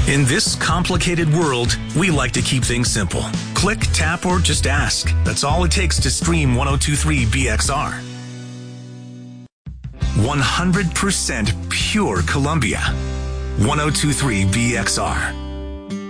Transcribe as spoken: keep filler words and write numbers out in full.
In this complicated world, we like to keep things simple. Click, tap, or just ask. That's all it takes to stream ten twenty-three B X R. one hundred percent pure Columbia. ten twenty-three B X R.